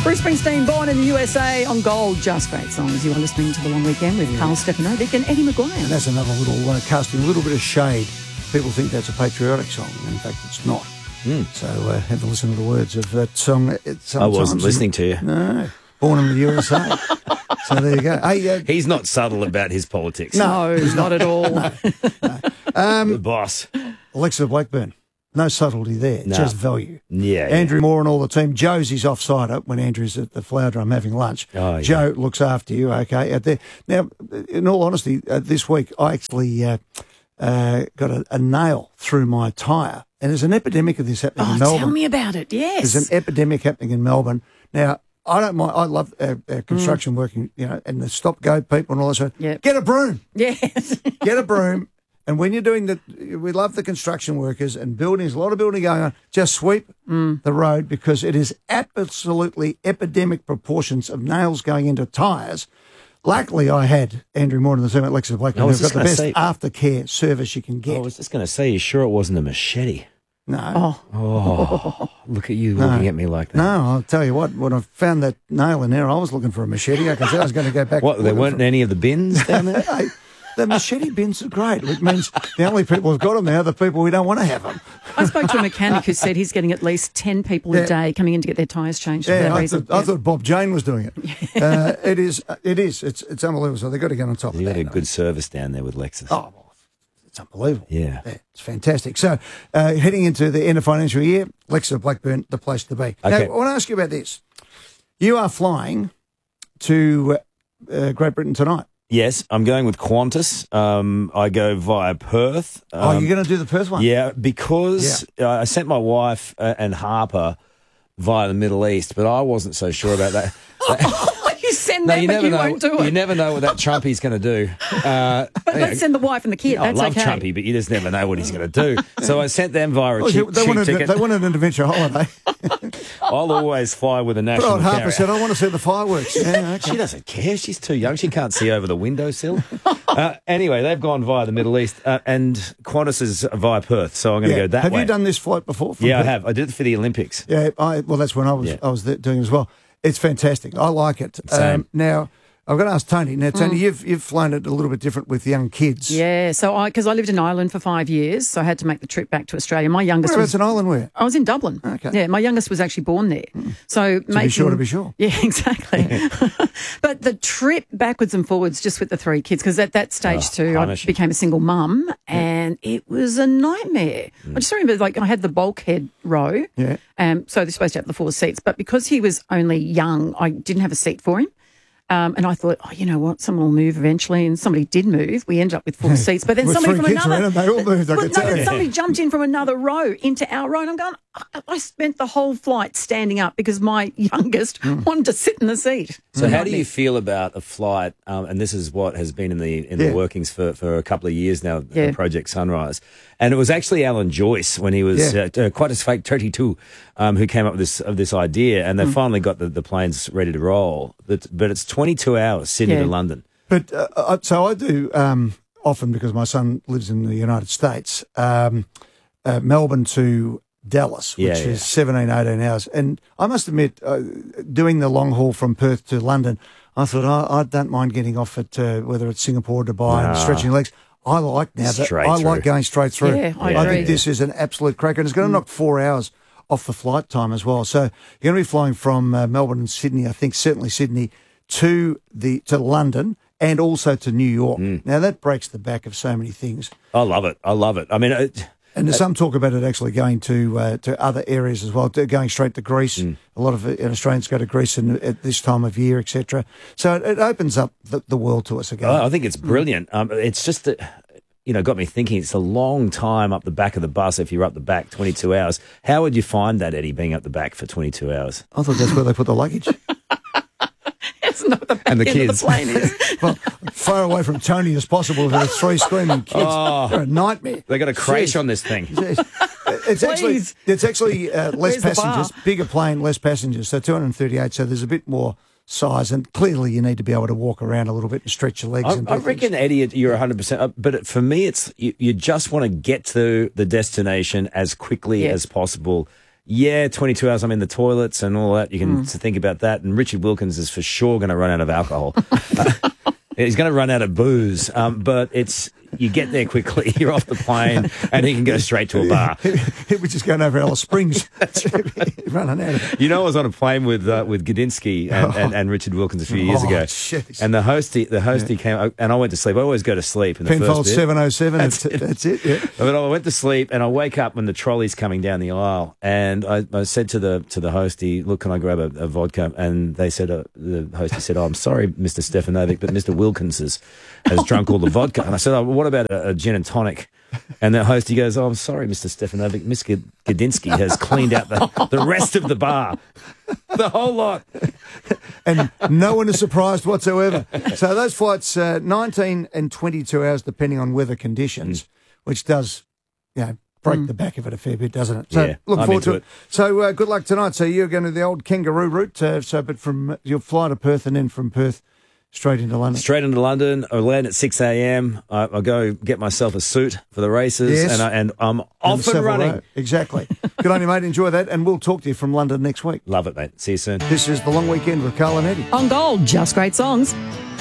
Bruce Springsteen, born in the USA on Gold. Just great songs. You are listening to The Long Weekend with Carl Stefanovic and Eddie Maguire. And that's another little casting a little bit of shade. People think that's a patriotic song. In fact, it's not. So have a listen to the words of that song. I wasn't listening to you. No. Born in the USA. So there you go. Hey, He's not subtle about his politics. No, not at all. The boss. Alexa Blackburn. No subtlety there, just value. Yeah. Andrew Moore and all the team. Josie's offside up when Andrew's at the flower drum having lunch. Oh, yeah. Joe looks after you, okay. Now, in all honesty, this week I actually got a nail through my tyre. And there's an epidemic of this happening in Melbourne. Tell me about it, yes. There's an epidemic happening in Melbourne. Now, I don't mind. I love our construction working, and the stop-go people and all that. Yep. Get a broom. Yes. Get a broom. And when you're doing we love the construction workers and buildings, a lot of building going on, just sweep the road because it is absolutely epidemic proportions of nails going into tyres. Luckily, I had Andrew Moore and the team at Lexus Blackburn. They've got the best aftercare service you can get. I was just going to say, you sure it wasn't a machete? No. Oh, look at you looking at me like that. No, I'll tell you what, when I found that nail in there, I was looking for a machete. I can say I was going to go back. What, there weren't any of the bins down there? Hey, the machete bins are great. It means the only people who've got them now are the people we don't want to have them. I spoke to a mechanic who said he's getting at least 10 people a day coming in to get their tyres changed for that reason. I thought Bob Jane was doing it. It is. It's unbelievable. So they've got to get on top of that. You got a good service down there with Lexus. Oh, well, it's unbelievable. Yeah. It's fantastic. So heading into the end of financial year, Lexus Blackburn, the place to be. Okay. Now, I want to ask you about this. You are flying to Great Britain tonight. Yes, I'm going with Qantas. I go via Perth. You're going to do the Perth one? Yeah, because I sent my wife and Harper via the Middle East, but I wasn't so sure about that. You send them, but you won't do it. You never know what that Trumpy's going to do. But let's send the wife and the kid. I That's love okay. Trumpy, but you just never know what he's going to do. So I sent them via a cheap ticket. They wanted an adventure holiday. I'll always fly with a But national Harper carrier. said, I want to see the fireworks. Yeah, okay. She doesn't care. She's too young. She can't see over the windowsill. Anyway, they've gone via the Middle East, and Qantas is via Perth, so I'm going to go that way. Have you done this flight before? Yeah, Perth? I have. I did it for the Olympics. Yeah, well, that's when I was doing it as well. It's fantastic. I like it. Same. Now, I've got to ask Tony. Now, Tony, you've flown it a little bit different with young kids. Yeah, so because I lived in Ireland for 5 years, so I had to make the trip back to Australia. My youngest Whereabouts in Ireland where? I was in Dublin. Okay. Yeah, my youngest was actually born there. So To be sure. Yeah, exactly. But the trip backwards and forwards just with the three kids, because at that stage too, punishing. I became a single mum and it was a nightmare. I just remember I had the bulkhead row. Yeah. So they're supposed to have the 4 seats, but because he was only young, I didn't have a seat for him. And I thought, you know what, someone will move eventually, and somebody did move. We ended up with 4 seats, but then With somebody 3 from kids another, around, they all moved, I could tell you. somebody jumped in from another row into our row, and I'm going, I spent the whole flight standing up because my youngest wanted to sit in the seat. So how do you feel about a flight, and this is what has been in the workings for a couple of years now, Project Sunrise, and it was actually Alan Joyce when he was quite a fake 32 who came up with this idea, and they finally got the planes ready to roll. But it's 22 hours, Sydney to London. But so I do often, because my son lives in the United States, Melbourne to Dallas, which is 17, 18 hours. And I must admit, doing the long haul from Perth to London, I thought, I don't mind getting off at whether it's Singapore, Dubai, and stretching legs. I like going straight through. Yeah, I I agree. think this is an absolute cracker, and it's going to knock 4 hours off the flight time as well. So you're going to be flying from Melbourne and Sydney, I think certainly Sydney, to London and also to New York. Now, that breaks the back of so many things. I love it. I mean... And there's some talk about it actually going to other areas as well, going straight to Greece. A lot of Australians go to Greece at this time of year, etc. So it opens up the world to us again. I think it's brilliant. It's just that, got me thinking, it's a long time up the back of the bus if you're up the back 22 hours. How would you find that, Eddie, being up the back for 22 hours? I thought that's where they put the luggage. It's not the back And the end kids. of the plane is. Well, far away from Tony as possible with 3 screaming kids. They're a nightmare. They got a crash on this thing. It's actually less Where's the passengers, bar? bigger plane, less passengers. So 238. So there's a bit more size, and clearly you need to be able to walk around a little bit and stretch your legs. I reckon, Eddie, you're 100%. But for me, it's you just want to get to the destination as quickly as possible. Yeah, 22 hours. I'm in the toilets and all that. You can think about that. And Richard Wilkins is for sure going to run out of alcohol. He's going to run out of booze. But you get there quickly, you're off the plane, and he can go straight to a bar. He was just going over Alice Springs. That's right. Running out of... I was on a plane with Gudinski and Richard Wilkins a few years ago. Jeez. And the hostie came, and I went to sleep. I always go to sleep in the Penfold first bit. 707, that's it, yeah. But I went to sleep, and I wake up when the trolley's coming down the aisle, and I said to the hostie, look, can I grab a vodka? And they said, the hostie said, I'm sorry, Mr. Stefanovic, but Mr. Wilkins has drunk all the vodka. And I said, what about a gin and tonic? And the hostie goes, I'm sorry, Mr. Stefanovic, Miss Gudinski has cleaned out the rest of the bar. The whole lot. And no one is surprised whatsoever. So those flights, 19 and 22 hours, depending on weather conditions, which does, break the back of it a fair bit, doesn't it? So yeah, look forward to it. So good luck tonight. So you're going to the old kangaroo route. But you'll fly to Perth and then from Perth straight into London. Straight into London. I land at 6 a.m. I go get myself a suit for the races, yes. and I'm off and running. Row. Exactly. Good on you, mate. Enjoy that, and we'll talk to you from London next week. Love it, mate. See you soon. This is The Long Weekend with Carl and Eddie. On Gold, just great songs.